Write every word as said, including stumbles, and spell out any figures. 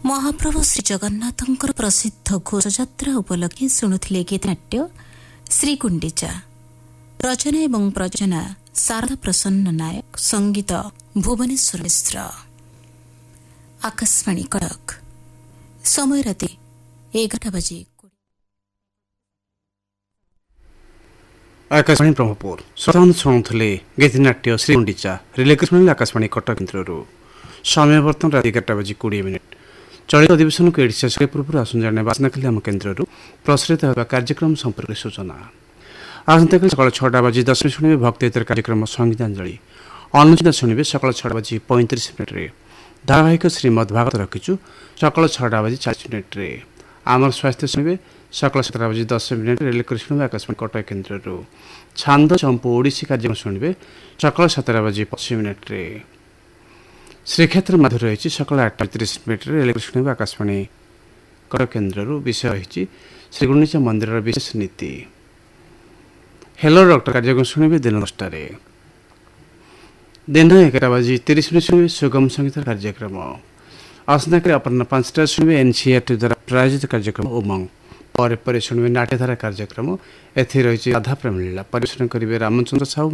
महाप्रभु श्री जगन्नाथंकर प्रसिद्ध घोषयात्रा उपलक्षे शुणुले गीतनाट्य श्रीगुंडीचा रचना एवं प्रयोजना शारदा प्रसन्न नायक संगीत भुवनेश्वर मिश्र। आकाशवाणी कटक समय राति एगारटा बजे। आकाशवाणी ब्रह्मपुर श्रोताओं शुणुले गीतनाट्य श्रीगुंडीचा रिलेक्रेशन आकाशवाणी कटक केन्द्र समय बर्तमान रात एगारटा बजे कोड़े मिनिट। चलित अधिवेशन को एडी शेष पूर्व आसन जाने बासनाखाली आम केन्द्र प्रसारित होगा कार्यक्रम संपर्क सूचना। आसंता सकाल छटा बजे दस मिनट शुणे भक्तितर कार्यक्रम संगीतांजलि अनुचित शुणे सकाल छटा बजे पैंतीस मिनिट्रे धारावाहिक श्रीमद भागवत रखीचु सकाल छटा बजे चालीस मिनिट्रे आमर स्वास्थ्य शुणे सकाल सतटा बजे दस मिनिट रेलकृष्ण आकाशवाणी कटक केन्द्र छांद चंपू ओडिसी कार्यक्रम शुणे सकाल सतटा बजे पचास मिनिट्रे श्रीक्षेत्र मध्य रही सकाल आठ तीस मिनिट रेलकृष्ण आकाशवाणी कटक केन्द्र विषय रही श्रीगुंडीचा मंदिर विशेष नीति। हेलो डॉक्टर कार्यक्रम शुणे दिन दसटे दिन एगार बजे तीस मिनिट शुणे सुगम संगीत कार्यक्रम। आसंता अपराह पांचटा शुणे एनसीईआरटी द्वारा प्रायोजित कार्यक्रम उमंग पर शुणे नाट्यधारा कार्यक्रम एथि रही राधा प्रेम लीला परिवेशन करेंगे रामचंद्र साहू